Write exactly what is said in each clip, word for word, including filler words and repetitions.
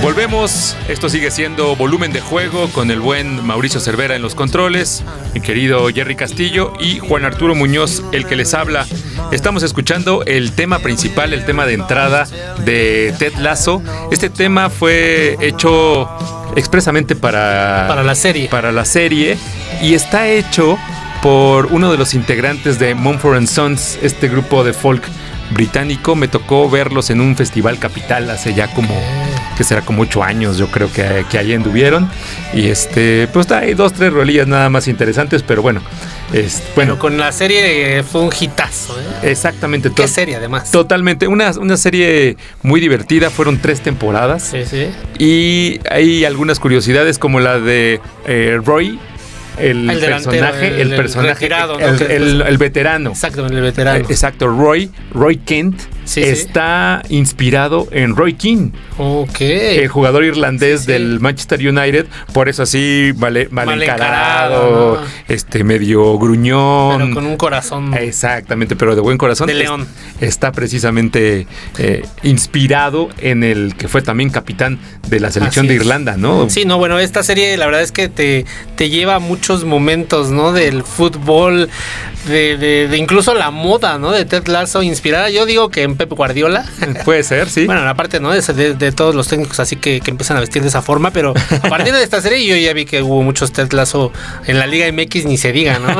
Volvemos, esto sigue siendo Volumen de Juego con el buen Mauricio Cervera en los controles, mi querido Jerry Castillo y Juan Arturo Muñoz, el que les habla. Estamos escuchando el tema principal, el tema de entrada de Ted Lasso. Este tema fue hecho expresamente para, para la serie. Para la serie y está hecho por uno de los integrantes de Mumford and Sons, este grupo de folk británico. Me tocó verlos en un festival Capital hace ya como, que será como ocho años, yo creo que, que ahí anduvieron. Y este, pues hay dos, tres rolillas nada más interesantes, pero bueno. Es, bueno, pero con la serie fue un hitazo, ¿eh? Exactamente. ¿Qué to- serie además? Totalmente, una, una serie muy divertida, fueron tres temporadas. Sí, sí. Y hay algunas curiosidades como la de eh, Roy. El, el personaje, el, el personaje, retirado, el, ¿no? el, el, el veterano. Exacto, el veterano. Eh, exacto, Roy, Roy Kent sí, está sí. inspirado en Roy Keane. Ok. El jugador irlandés sí, sí. del Manchester United, por eso así mal, mal, mal encarado, encarado ¿no? este medio gruñón. Pero con un corazón. Exactamente, pero de buen corazón. De león. Es, está precisamente eh, inspirado en el que fue también capitán de la selección así de Irlanda, ¿no? Sí, no, bueno, esta serie la verdad es que te, te lleva mucho momentos, ¿no? Del fútbol, de, de, de incluso la moda, ¿no? De Ted Lasso inspirada. Yo digo que en Pep Guardiola. Puede ser, sí. Bueno, aparte, ¿no? De, de, de todos los técnicos así que, que empiezan a vestir de esa forma, pero a partir de esta serie yo ya vi que hubo muchos Ted Lasso en la Liga M X, ni se diga, ¿no?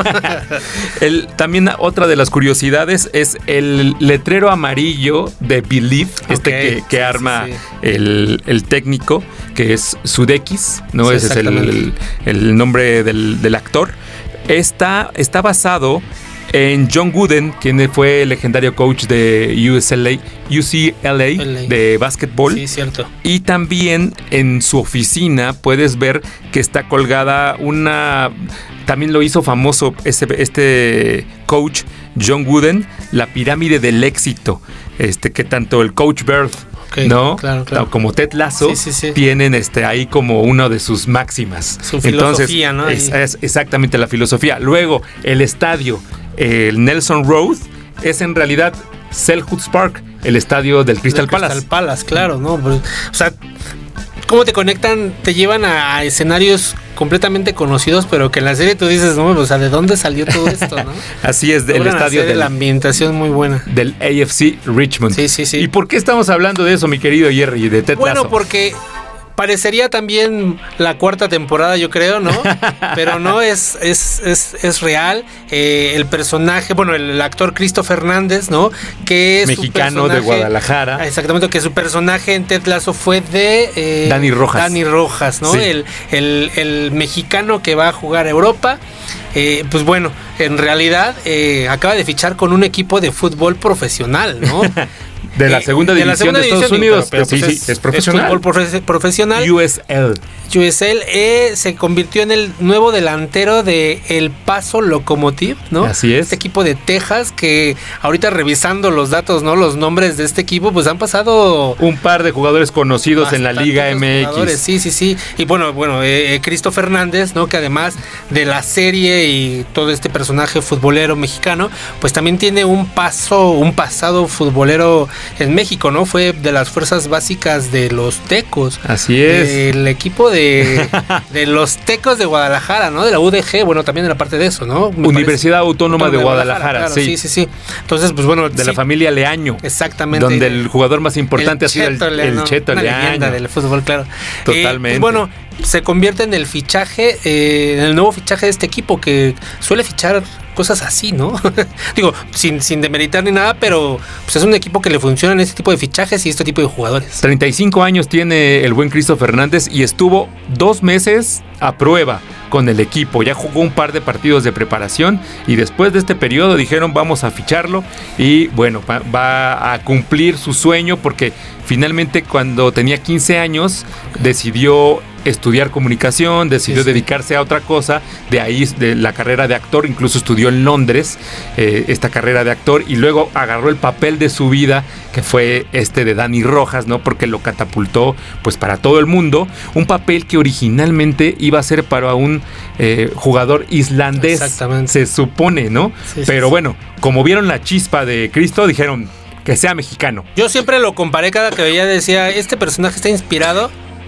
el, también otra de las curiosidades es el letrero amarillo de Believe, okay, este que, que sí, arma sí, sí. El, el técnico, que es Sudeikis, ¿no? Sí, ese es el, el, el nombre del del actor. Está, está basado en John Wooden, quien fue el legendario coach de U C L A, U C L A de básquetbol. Sí, cierto. Y también en su oficina puedes ver que está colgada una... También lo hizo famoso este, este coach, John Wooden, la pirámide del éxito, este que tanto el coach Bird, okay, ¿no? Claro, claro. Como Ted Lasso sí, sí, sí. tienen este ahí como una de sus máximas. Su filosofía, entonces, ¿no? Es, es exactamente la filosofía. Luego, el estadio, el Nelson Road, es en realidad Selhurst Park, el estadio del Crystal Palace. Crystal Palace, claro, ¿no? Pues, o sea, ¿cómo te conectan? Te llevan a escenarios completamente conocidos, pero que en la serie tú dices, no, o sea, ¿de dónde salió todo esto, no? Así es, del estadio de la ambientación muy buena. Del A F C Richmond. Sí, sí, sí. ¿Y por qué estamos hablando de eso, mi querido Jerry, de Ted Lasso? Bueno, porque parecería también la cuarta temporada, yo creo, ¿no? Pero no, es, es, es, es real. Eh, el personaje, bueno, el, el actor Cristo Fernández, ¿no? Que es mexicano de Guadalajara. Exactamente, que su personaje en Ted Lasso fue de eh, Dani Rojas. Dani Rojas, ¿no? Sí. El, el, el mexicano que va a jugar a Europa. Eh, pues bueno, en realidad eh, acaba de fichar con un equipo de fútbol profesional, ¿no? De la segunda eh, división de, la segunda de Estados división, Unidos. Pero, pero sí, pues sí, es, es profesional. Es fútbol profe- profesional. U S L. U S L eh, se convirtió en el nuevo delantero de El Paso Locomotive, ¿no? Así es. Este equipo de Texas que ahorita revisando los datos, ¿no? Los nombres de este equipo, pues han pasado un par de jugadores conocidos en la Liga M X. Jugadores. Sí, sí, sí. Y bueno, bueno, eh, Cristo Fernández, ¿no? Que además de la serie y todo este personaje futbolero mexicano, pues también tiene un paso, un pasado futbolero en México, ¿no? Fue de las fuerzas básicas de los Tecos. Así es. El equipo de, de los Tecos de Guadalajara, ¿no? De la U D G, bueno, también de la parte de eso, ¿no? Me Universidad parece. Autónoma de Guadalajara, Guadalajara claro, sí. sí, sí, sí. Entonces, pues bueno. De sí. la familia Leaño. Exactamente. Donde el jugador más importante ha sido el, el Cheto una Leaño. Leyenda del fútbol, claro. Totalmente. Eh, pues bueno, se convierte en el fichaje, eh, en el nuevo fichaje de este equipo que suele fichar cosas así, ¿no? Digo, sin, sin demeritar ni nada, pero pues es un equipo que le funcionan este tipo de fichajes y este tipo de jugadores. treinta y cinco años tiene el buen Cristo Fernández y estuvo dos meses a prueba con el equipo. Ya jugó un par de partidos de preparación y después de este periodo dijeron vamos a ficharlo y bueno, va, va a cumplir su sueño porque finalmente cuando tenía quince años decidió estudiar comunicación, decidió sí, sí. dedicarse a otra cosa, de ahí de la carrera de actor, incluso estudió en Londres eh, esta carrera de actor y luego agarró el papel de su vida que fue este de Dani Rojas, ¿no? Porque lo catapultó pues para todo el mundo, un papel que originalmente iba a ser para un eh, jugador islandés, se supone, ¿no? Sí, Pero sí, bueno, como vieron la chispa de Cristo, dijeron que sea mexicano. Yo siempre lo comparé cada que veía, decía, este personaje está inspirado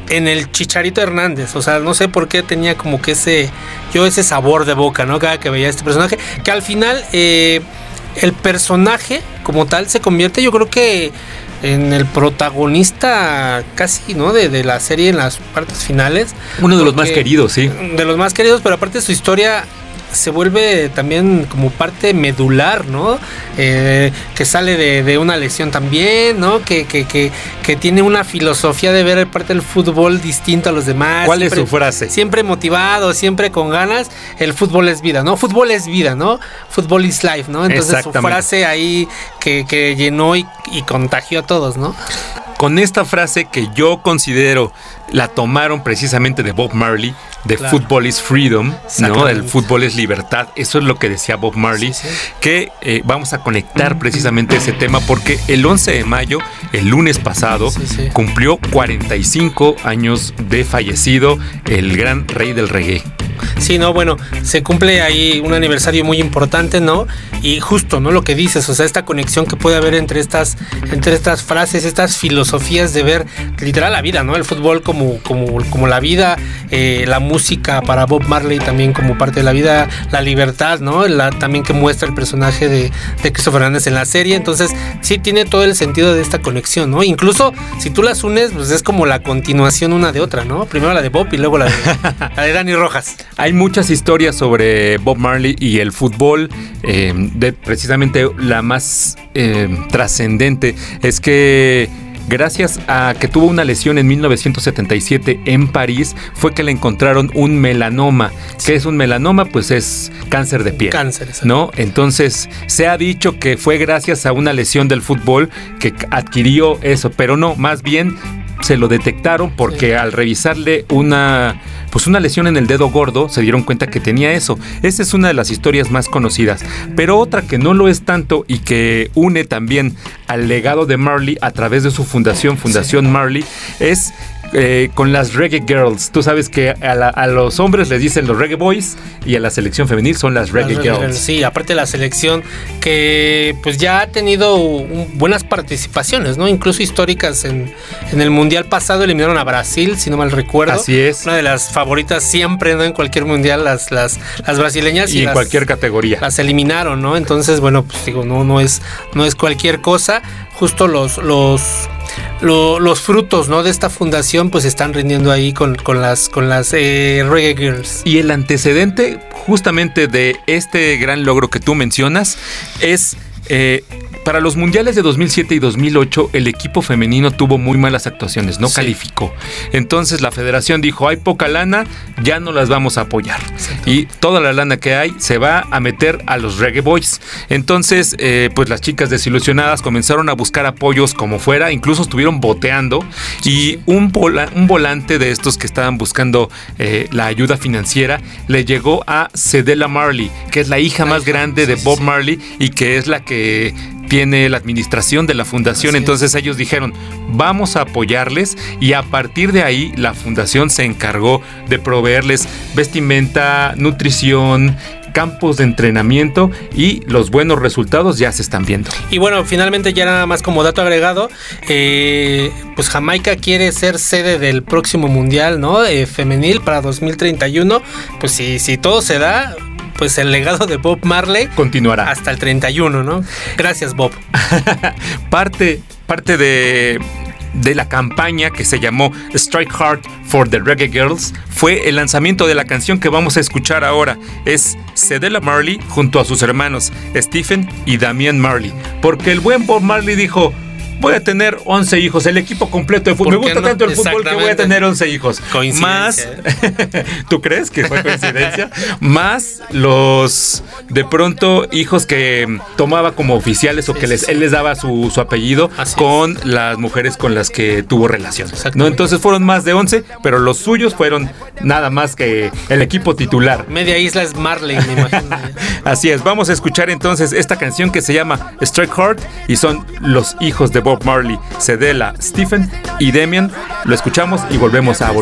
en el Chicharito Hernández. O sea, no sé por qué tenía como que ese, yo ese sabor de boca, ¿no? Cada que veía este personaje, que al final eh, el personaje como tal se convierte, yo creo que en el protagonista casi, ¿no? De, de la serie en las partes finales. Uno de los más queridos, sí. De los más queridos, pero aparte su historia se vuelve también como parte medular, ¿no? Eh, que sale de, de una lesión también, ¿no? Que, que, que, que tiene una filosofía de ver parte del fútbol distinto a los demás. ¿Cuál siempre, es su frase? Siempre motivado, siempre con ganas. El fútbol es vida, ¿no? Fútbol es vida, ¿no? Fútbol is life, ¿no? Entonces su frase ahí que, que llenó y, y contagió a todos, ¿no? Con esta frase que yo considero la tomaron precisamente de Bob Marley, de claro. Fútbol is freedom, ¿no? El fútbol es libertad. Eso es lo que decía Bob Marley, sí, sí. que eh, vamos a conectar precisamente ese tema porque el once de mayo, el lunes pasado, sí, sí. cumplió cuarenta y cinco años de fallecido el gran rey del reggae. Sí, no, bueno, se cumple ahí un aniversario muy importante, ¿no? Y justo, ¿no? Lo que dices, o sea, esta conexión que puede haber entre estas, entre estas frases, estas filosofías de ver literal la vida, ¿no? El fútbol como, como, como la vida, eh, la música para Bob Marley también como parte de la vida, la libertad, ¿no? La, también que muestra el personaje de, de Christopher Hernández en la serie. Entonces, sí tiene todo el sentido de esta conexión, ¿no? Incluso si tú las unes, pues es como la continuación una de otra, ¿no? Primero la de Bob y luego la de, la de Dani Rojas. Hay muchas historias sobre Bob Marley y el fútbol. Eh, de, precisamente la más eh, trascendente es que gracias a que tuvo una lesión en mil novecientos setenta y siete en París, fue que le encontraron un melanoma. Sí. ¿Qué es un melanoma? Pues es cáncer de piel. Cáncer, exacto. ¿No? Entonces, se ha dicho que fue gracias a una lesión del fútbol que adquirió eso, pero no, más bien se lo detectaron porque sí. al revisarle una, pues una lesión en el dedo gordo, se dieron cuenta que tenía eso. Esa es una de las historias más conocidas. Pero otra que no lo es tanto y que une también al legado de Marley a través de su fundación, Fundación sí. Marley, es eh, con las Reggae Girls. Tú sabes que a, la, a los hombres les dicen los Reggae Boys y a la selección femenil son las Reggae, las Reggae Girls. Sí, aparte de la selección que pues ya ha tenido un, buenas participaciones, ¿no? Incluso históricas en, en el Mundial pasado eliminaron a Brasil, si no mal recuerdo. Así es. Una de las favoritas siempre, ¿no? En cualquier mundial, las, las, las brasileñas. Y, y en las, cualquier categoría. Las eliminaron, ¿no? Entonces, bueno, pues digo, no, no es, no es cualquier cosa. Justo los, los, los, los frutos, ¿no? De esta fundación, pues están rindiendo ahí con, con las, con las eh, Reggae Girls. Y el antecedente, justamente de este gran logro que tú mencionas, es eh, para los mundiales de dos mil siete y dos mil ocho, el equipo femenino tuvo muy malas actuaciones, no sí. calificó. Entonces la federación dijo, hay poca lana, ya no las vamos a apoyar. Exacto. Y toda la lana que hay se va a meter a los Reggae Boys. Entonces, eh, pues las chicas desilusionadas comenzaron a buscar apoyos como fuera, incluso estuvieron boteando. Sí, y sí. Un, vola, un volante de estos que estaban buscando eh, la ayuda financiera, le llegó a Cedella Marley, que es la hija la más hija, grande sí, de Bob sí. Marley y que es la que tiene la administración de la fundación. Así Entonces es. ellos dijeron, vamos a apoyarles, y a partir de ahí la fundación se encargó de proveerles vestimenta, nutrición, campos de entrenamiento, y los buenos resultados ya se están viendo. Y bueno, finalmente ya nada más como dato agregado, eh, pues Jamaica quiere ser sede del próximo mundial, ¿no? Eh, femenil para dos mil treinta y uno. Pues si, si todo se da, pues el legado de Bob Marley continuará hasta el treinta y uno, ¿no? Gracias, Bob. parte, parte de, de la campaña que se llamó Strike Hard for the Reggae Girls fue el lanzamiento de la canción que vamos a escuchar ahora. Es Cedella Marley junto a sus hermanos Stephen y Damian Marley. Porque el buen Bob Marley dijo, voy a tener once hijos, el equipo completo de fútbol. Me gusta no? tanto el fútbol que voy a tener once hijos. Más, ¿tú crees que fue coincidencia? Más los, de pronto, hijos que tomaba como oficiales o sí, que les, sí. él les daba su, su apellido Así con es. las mujeres con las que tuvo relación, ¿no? Entonces fueron más de once, pero los suyos fueron nada más que el equipo titular. Media isla es Marley, me imagino. Así es, vamos a escuchar entonces esta canción que se llama Strike Hard y son los hijos de Bob Marley, Cedella, Stephen y Damian. Lo escuchamos y volvemos a volver.